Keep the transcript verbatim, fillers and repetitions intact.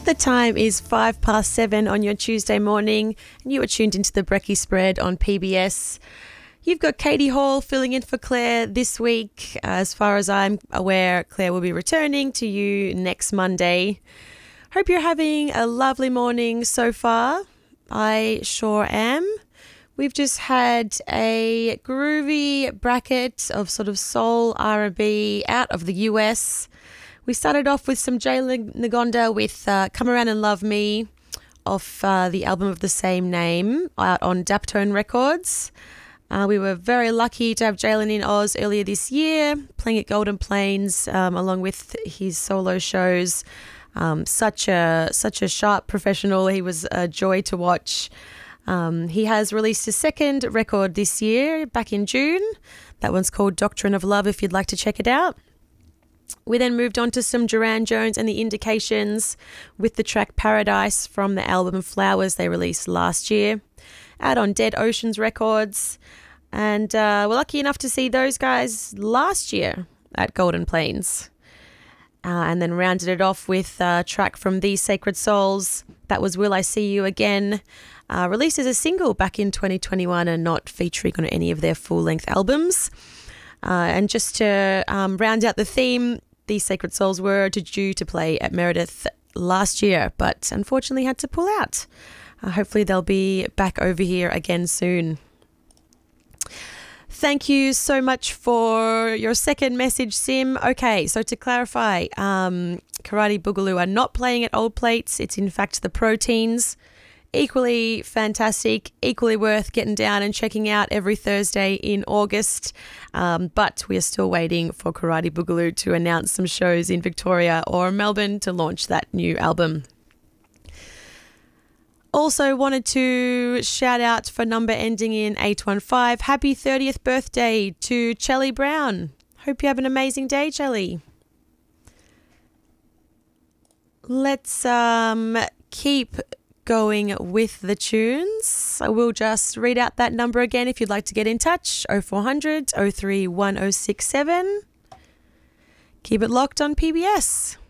The time is five past seven on your Tuesday morning, and you are tuned into the Brekkie Spread on P B S. You've got Katie Hall filling in for Claire this week. As far as I'm aware, Claire will be returning to you next Monday. Hope you're having a lovely morning so far. I sure am. We've just had a groovy bracket of sort of soul R and B out of the U S. We started off with some Jay Ngonda with uh, Come Around and Love Me off uh, the album of the same name out on Daptone Records. Uh, we were very lucky to have Jalen in Oz earlier this year, playing at Golden Plains um, along with his solo shows. Um, such a such a sharp professional. He was a joy to watch. Um, he has released his second record this year, back in June. That one's called Doctrine of Love, if you'd like to check it out. We then moved on to some Duran Jones and the Indications with the track Paradise from the album Flowers they released last year, out on Dead Oceans Records. And uh, we're lucky enough to see those guys last year at Golden Plains. Uh, and then rounded it off with a track from These Sacred Souls. That was Will I See You Again, uh, released as a single back in twenty twenty-one and not featuring on any of their full-length albums. Uh, and just to um, round out the theme, These Sacred Souls were due to play at Meredith last year, but unfortunately had to pull out. Uh, hopefully they'll be back over here again soon. Thank you so much for your second message, Sim. Okay, so to clarify, um, Karate Boogaloo are not playing at Old Plates. It's in fact the Proteins. Equally fantastic, equally worth getting down and checking out every Thursday in August. Um, but we are still waiting for Karate Boogaloo to announce some shows in Victoria or Melbourne to launch that new album. Also wanted to shout out for number ending in eight one five. Happy thirtieth birthday to Chelly Brown. Hope you have an amazing day, Chelly. Let's um, keep going with the tunes. I will just read out that number again if you'd like to get in touch. oh four hundred, oh three one oh six seven. Keep it locked on P B S.